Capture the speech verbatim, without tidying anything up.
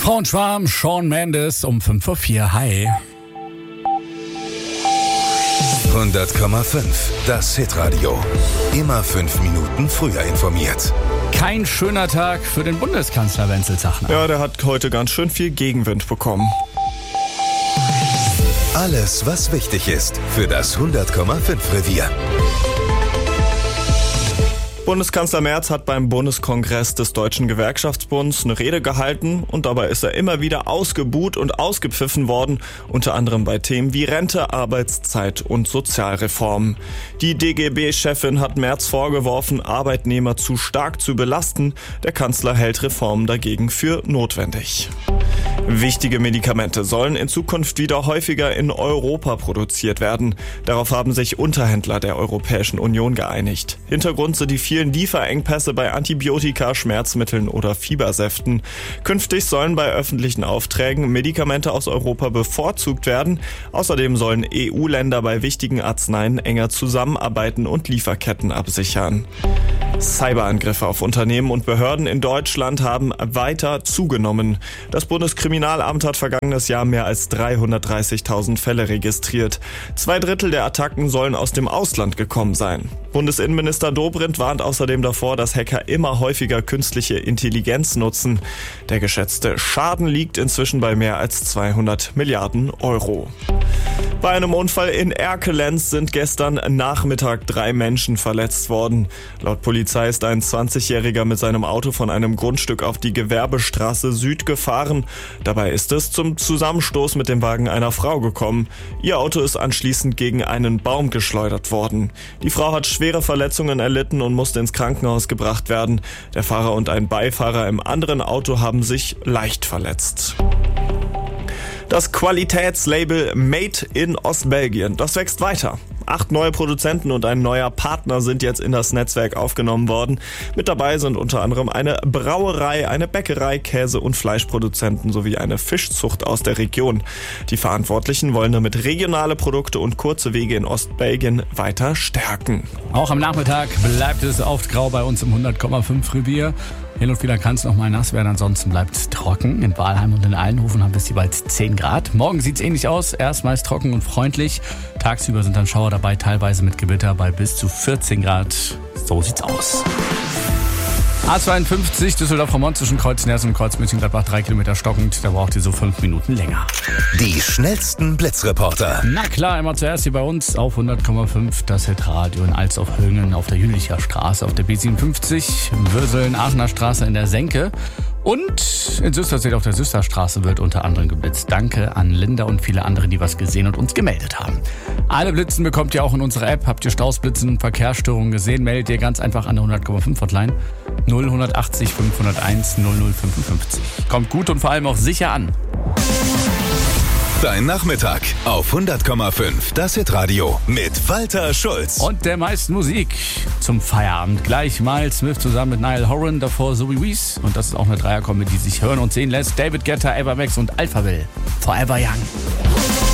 Frauenschwarm, Shawn Mendes um fünf Uhr vier. Hi. hundert Komma fünf, das Hitradio. Immer fünf Minuten früher informiert. Kein schöner Tag für den Bundeskanzler Wenzel Zachner. Ja, der hat heute ganz schön viel Gegenwind bekommen. Alles, was wichtig ist für das hundert Komma fünf Revier. Bundeskanzler Merz hat beim Bundeskongress des Deutschen Gewerkschaftsbunds eine Rede gehalten und dabei ist er immer wieder ausgebuht und ausgepfiffen worden, unter anderem bei Themen wie Rente, Arbeitszeit und Sozialreform. Die D G B-Chefin hat Merz vorgeworfen, Arbeitnehmer zu stark zu belasten. Der Kanzler hält Reformen dagegen für notwendig. Wichtige Medikamente sollen in Zukunft wieder häufiger in Europa produziert werden. Darauf haben sich Unterhändler der Europäischen Union geeinigt. Hintergrund sind die vielen Lieferengpässe bei Antibiotika, Schmerzmitteln oder Fiebersäften. Künftig sollen bei öffentlichen Aufträgen Medikamente aus Europa bevorzugt werden. Außerdem sollen E U-Länder bei wichtigen Arzneien enger zusammenarbeiten und Lieferketten absichern. Cyberangriffe auf Unternehmen und Behörden in Deutschland haben weiter zugenommen. Das Bundeskriminalamt hat vergangenes Jahr mehr als dreihundertdreißigtausend Fälle registriert. Zwei Drittel der Attacken sollen aus dem Ausland gekommen sein. Bundesinnenminister Dobrindt warnt außerdem davor, dass Hacker immer häufiger künstliche Intelligenz nutzen. Der geschätzte Schaden liegt inzwischen bei mehr als zweihundert Milliarden Euro. Bei einem Unfall in Erkelenz sind gestern Nachmittag drei Menschen verletzt worden. Laut Polizei ist ein zwanzigjähriger mit seinem Auto von einem Grundstück auf die Gewerbestraße Süd gefahren. Dabei ist es zum Zusammenstoß mit dem Wagen einer Frau gekommen. Ihr Auto ist anschließend gegen einen Baum geschleudert worden. Die Frau hat schwere Verletzungen erlitten und musste ins Krankenhaus gebracht werden. Der Fahrer und ein Beifahrer im anderen Auto haben sich leicht verletzt. Das Qualitätslabel Made in Ostbelgien, das wächst weiter. Acht neue Produzenten und ein neuer Partner sind jetzt in das Netzwerk aufgenommen worden. Mit dabei sind unter anderem eine Brauerei, eine Bäckerei, Käse- und Fleischproduzenten sowie eine Fischzucht aus der Region. Die Verantwortlichen wollen damit regionale Produkte und kurze Wege in Ostbelgien weiter stärken. Auch am Nachmittag bleibt es oft grau bei uns im hundert Komma fünf Revier. Hin und wieder kann es noch mal nass werden, ansonsten bleibt es trocken. In Walheim und in Allenhofen haben wir es jeweils zehn Grad. Morgen sieht es ähnlich aus, erstmals trocken und freundlich. Tagsüber sind dann Schauer dabei, teilweise mit Gewitter bei bis zu vierzehn Grad. So sieht's aus. A zweiundfünfzig Düsseldorf-Rommont zwischen Kreuzners und Kreuz-Mönchengladbach, drei Kilometer stockend. Da braucht ihr so fünf Minuten länger. Die schnellsten Blitzreporter. Na klar, immer zuerst hier bei uns auf hundert Komma fünf, das Hitradio in Alzow-Höngen auf der Jülicher Straße, auf der B siebenundfünfzig, Würseln, Aachener Straße in der Senke. Und in Süsterstedt auf der Süsterstraße wird unter anderem geblitzt. Danke an Linda und viele andere, die was gesehen und uns gemeldet haben. Alle Blitzen bekommt ihr auch in unserer App. Habt ihr Staus, Blitzen und Verkehrsstörungen gesehen, meldet ihr ganz einfach an der hundert Komma fünf Hotline null achtzig fünfhunderteins null null fünfundfünfzig. Kommt gut und vor allem auch sicher an. Dein Nachmittag auf hundert Komma fünf, das Hitradio mit Walter Schulz. Und der meisten Musik zum Feierabend. Gleich Miles Smith zusammen mit Niall Horan, davor Zoe Wees. Und das ist auch eine Dreierkombi, die sich hören und sehen lässt. David Guetta, Ava Max und Alphaville. Forever Young.